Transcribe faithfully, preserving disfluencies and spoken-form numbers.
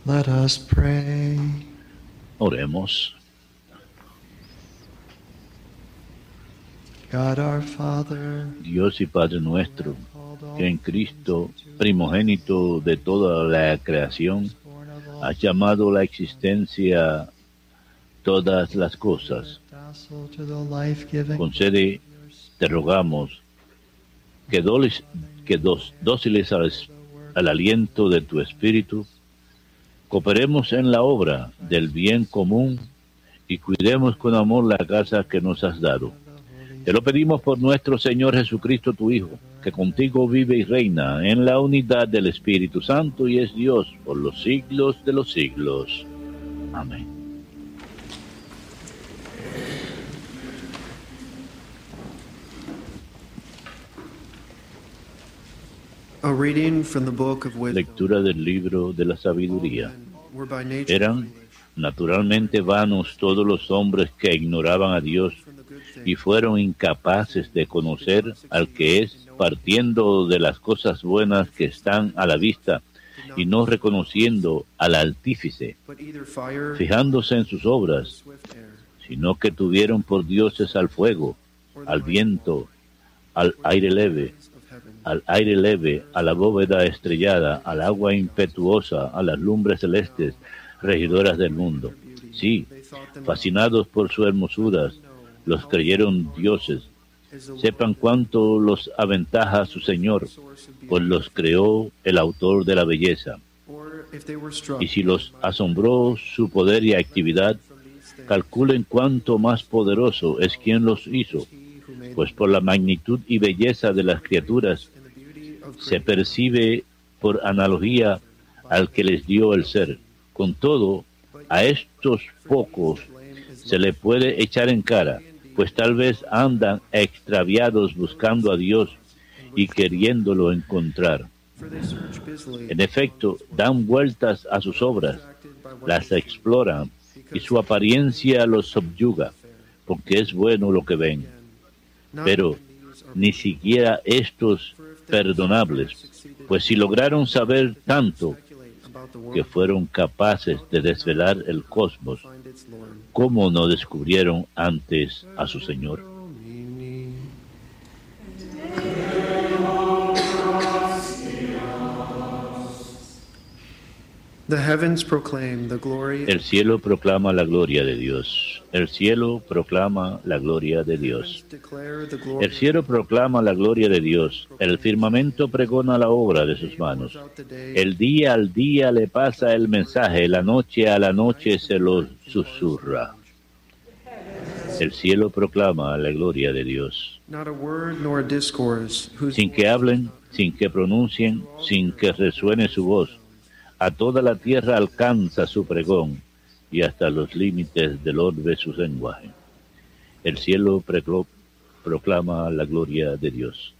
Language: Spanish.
Let us pray. Oremos. God our Father, Dios y Padre nuestro, que en Cristo, primogénito de toda la creación, has llamado la existencia todas las cosas. Concede, te rogamos, que, doles, que dos, dóciles al, al aliento de tu Espíritu, cooperemos en la obra del bien común y cuidemos con amor la casa que nos has dado. Te lo pedimos por nuestro Señor Jesucristo, tu Hijo, que contigo vive y reina en la unidad del Espíritu Santo y es Dios por los siglos de los siglos. Amén. A reading from the Book of Wisdom. Lectura del libro de la sabiduría. Eran naturalmente vanos todos los hombres que ignoraban a Dios y fueron incapaces de conocer al que es, partiendo de las cosas buenas que están a la vista y no reconociendo al Artífice, fijándose en sus obras, sino que tuvieron por dioses al fuego, al viento, al aire leve, al aire leve, a la bóveda estrellada, al agua impetuosa, a las lumbres celestes, regidoras del mundo. Sí, fascinados por su hermosura, los creyeron dioses. Sepan cuánto los aventaja su Señor, pues los creó el autor de la belleza. Y si los asombró su poder y actividad, calculen cuánto más poderoso es quien los hizo, pues por la magnitud y belleza de las criaturas se percibe por analogía al que les dio el ser. Con todo, a estos pocos se le puede echar en cara, pues tal vez andan extraviados buscando a Dios y queriéndolo encontrar. En efecto, dan vueltas a sus obras, las exploran y su apariencia los subyuga, porque es bueno lo que ven. Pero ni siquiera estos perdonables, pues si lograron saber tanto que fueron capaces de desvelar el cosmos, ¿cómo no descubrieron antes a su Señor? The heavens proclaim the glory. El cielo proclama la gloria de Dios. El cielo proclama la gloria de Dios. El cielo proclama la gloria de Dios. El firmamento pregona la obra de sus manos. El día al día le pasa el mensaje, la noche a la noche se lo susurra. El cielo proclama la gloria de Dios. Sin que hablen, sin que pronuncien, sin que resuene su voz, a toda la tierra alcanza su pregón y hasta los límites del orbe su lenguaje. El cielo proclama la gloria de Dios.